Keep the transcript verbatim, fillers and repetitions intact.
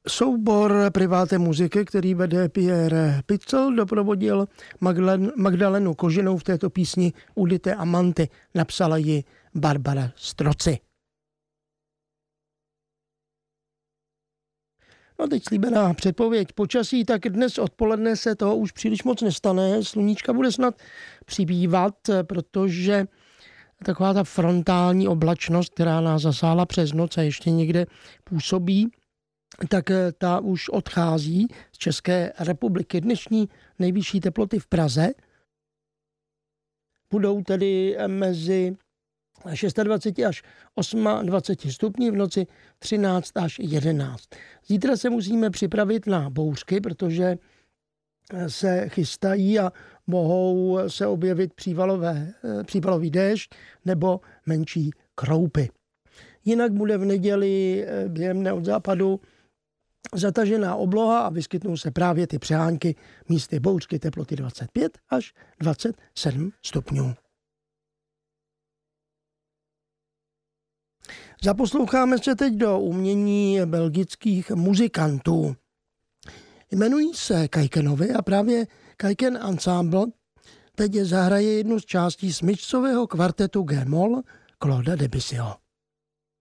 Soubor Priváté muziky, který vede Pierre Pitzel, doprovodil Magdalenu Koženou v této písni Udite Amanty. Napsala ji Barbara Stroci. No teď slíbená předpověď počasí, tak dnes odpoledne se toho už příliš moc nestane. Sluníčka bude snad přibývat, protože taková ta frontální oblačnost, která nás zasáhla přes noc a ještě někde působí, tak ta už odchází z České republiky. Dnešní nejvyšší teploty v Praze budou tedy mezi dvacet šest až dvacet osm stupňů, v noci třináct až jedenáct. Zítra se musíme připravit na bouřky, protože se chystají a mohou se objevit přívalové, přívalový déšť nebo menší kroupy. Jinak bude v neděli během od západu zatažená obloha a vyskytnou se právě ty přehánky, místy bouřky, teploty dvacet pět až dvacet sedm stupňů. Zaposloucháme se teď do umění belgických muzikantů. Jmenují se Kaikenovi a právě Kaiken Ensemble teď zahraje jednu z částí smyčcového kvartetu G-moll Clauda Debussyho.